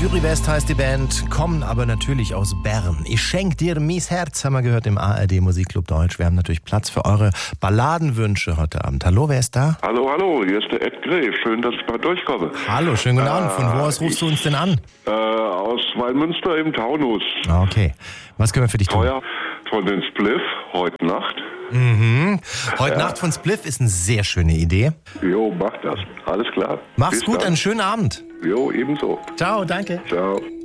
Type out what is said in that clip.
Zürich West heißt die Band, kommen aber natürlich aus Bern. Ich schenk dir mies Herz, haben wir gehört im ARD Musikclub Deutsch. Wir haben natürlich Platz für eure Balladenwünsche heute Abend. Hallo, wer ist da? Hallo, hier ist der Ed Gref. Schön, dass ich mal durchkomme. Hallo, schönen guten Abend. Von wo aus rufst du uns denn an? Aus Wallmünster im Taunus. Okay, was können wir für dich tun? Teuer von den Spliff, heute Nacht. Heute Nacht von Spliff ist eine sehr schöne Idee. Jo, mach das. Alles klar. Mach's Bis gut, dann. einen schönen Abend. Jo, ebenso. Ciao, danke. Ciao.